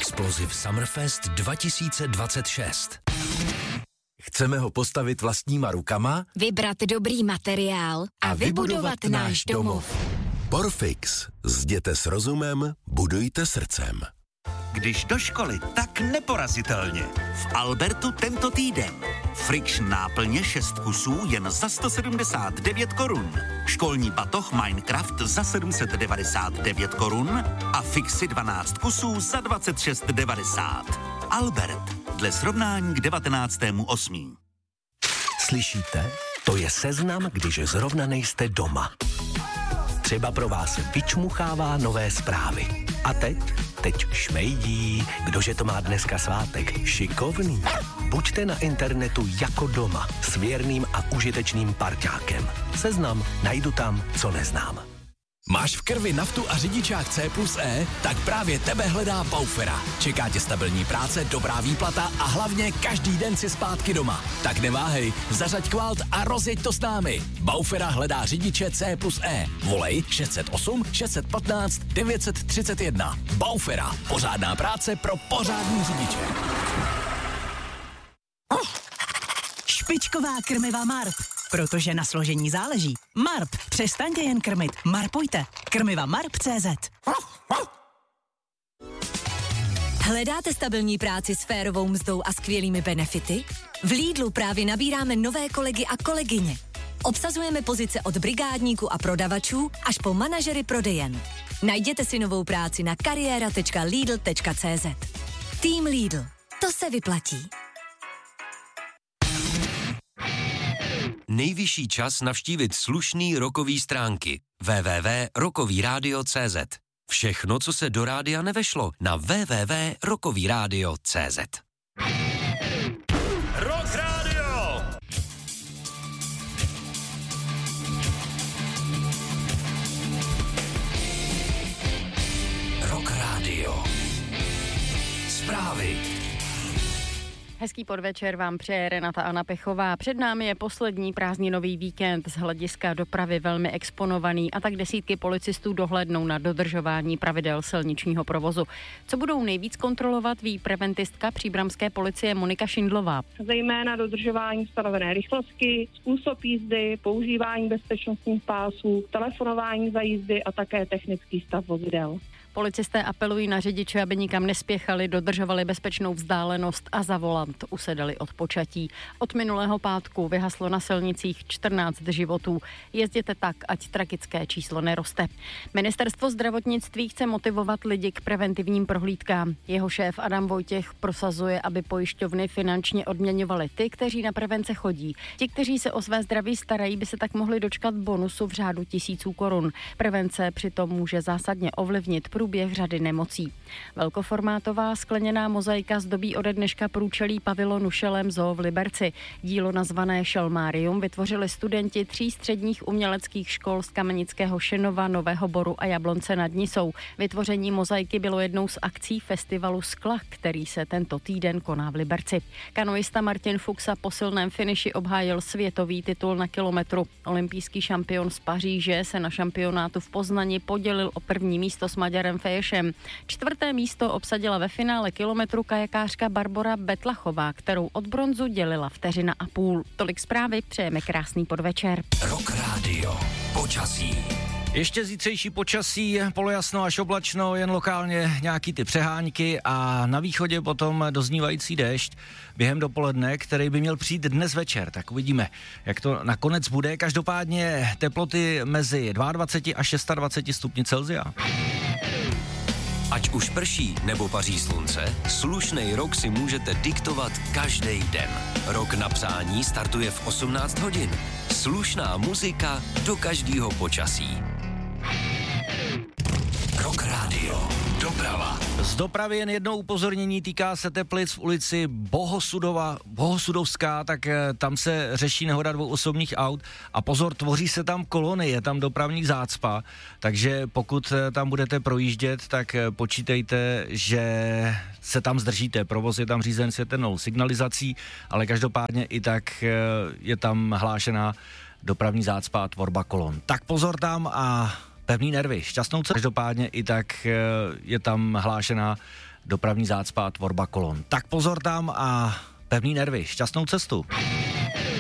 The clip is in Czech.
Explosive Summerfest 2026. Chceme ho postavit vlastníma rukama, vybrat dobrý materiál a vybudovat náš domov. Porfix. Zděte s rozumem, budujte srdcem. Když do školy, tak neporazitelně. V Albertu tento týden. Friction náplně 6 kusů jen za 179 korun. Školní batoh Minecraft za 799 korun a Fixy 12 kusů za 26,90. Albert. Dle srovnání k 19.8. Slyšíte? To je seznam, když zrovna nejste doma. Třeba pro vás vyčmuchává nové zprávy. A teď šmejdí, kdože to má dneska svátek, šikovný. Buďte na internetu jako doma, s věrným a užitečným parťákem. Seznam najdu tam, co neznám. Máš v krvi naftu a řidičák C+E? Tak právě tebe hledá Baufera. Čeká tě stabilní práce, dobrá výplata a hlavně každý den si zpátky doma. Tak neváhej, zařaď kvalt a rozjeď to s námi. Baufera hledá řidiče C+E. Volej 608 615 931. Baufera. Pořádná práce pro pořádný řidiče. Špičková krmiva Marp. Protože na složení záleží. Marp. Přestaňte jen krmit. Marpujte. Krmiva Marp.cz. Hledáte stabilní práci s férovou mzdou a skvělými benefity? V Lidlu právě nabíráme nové kolegy a kolegyně. Obsazujeme pozice od brigádníků a prodavačů až po manažery prodejen. Najděte si novou práci na kariéra.lidl.cz. Tým Lidl. To se vyplatí. Nejvyšší čas navštívit slušný rockový stránky www.rockovyradio.cz. Všechno, co se do rádia nevešlo, na www.rockovyradio.cz. Rock Radio! Rock Radio. Zprávy. Hezký podvečer vám přeje Renata Anna Pechová. Před námi je poslední prázdninový víkend, z hlediska dopravy velmi exponovaný, a tak desítky policistů dohlédnou na dodržování pravidel silničního provozu. Co budou nejvíc kontrolovat, ví preventistka příbramské policie Monika Šindlová. Zejména dodržování stanovené rychlosti, způsob jízdy, používání bezpečnostních pásů, telefonování za jízdy a také technický stav vozidel. Policisté apelují na řidiče, aby nikam nespěchali, dodržovali bezpečnou vzdálenost a za volant usedali od počatí. Od minulého pátku vyhaslo na silnicích 14 životů. Jezděte tak, ať tragické číslo neroste. Ministerstvo zdravotnictví chce motivovat lidi k preventivním prohlídkám. Jeho šéf Adam Vojtěch prosazuje, aby pojišťovny finančně odměňovaly ty, kteří na prevence chodí. Ti, kteří se o své zdraví starají, by se tak mohli dočkat bonusu v řádu tisíců korun. Prevence přitom může zásadně ovlivnit průběh řady nemocí. Velkoformátová skleněná mozaika zdobí ode dneška průčelí pavilonu Šelem Zoo v Liberci. Dílo nazvané Šelmárium vytvořili studenti 3 středních uměleckých škol z Kamenického Šenova, Nového Boru a Jablonce nad Nisou. Vytvoření mozaiky bylo jednou z akcí festivalu Skla, který se tento týden koná v Liberci. Kanoista Martin Fuxa po silném finiši obhájil světový titul na kilometru. Olympijský šampion z Paříže se na šampionátu v Poznani podělil o první místo s Maďarem Feješem. 4. místo obsadila ve finále kilometru kajakářka Barbora Betlachová, kterou od bronzu dělila 1,5 vteřiny. Tolik zprávy, přejeme krásný podvečer. Rock Radio. Počasí. Ještě zítřejší počasí, polojasno až oblačno, jen lokálně nějaký ty přehánky a na východě potom doznívající déšť během dopoledne, který by měl přijít dnes večer. Tak uvidíme, jak to nakonec bude. Každopádně teploty mezi 22 a 26 stupni Celsia. Ať už prší nebo paří slunce, slušnej rok si můžete diktovat každý den. Rok na přání startuje v 18 hodin. Slušná muzika do každého počasí. Rock Radio. Doprava. Z dopravy jen jedno upozornění, týká se Teplic v ulici Bohosudovská, tak tam se řeší nehoda 2 osobních aut a pozor, tvoří se tam kolony, je tam dopravní zácpa, takže pokud tam budete projíždět, tak počítejte, že se tam zdržíte. Provoz je tam řízen světelnou signalizací, ale každopádně i tak je tam hlášená dopravní zácpa a tvorba kolon. Tak pozor tam a pevný nervy, šťastnou cestu. Každopádně i tak je tam hlášená dopravní zácpa a tvorba kolon. Tak pozor tam a pevný nervy, šťastnou cestu.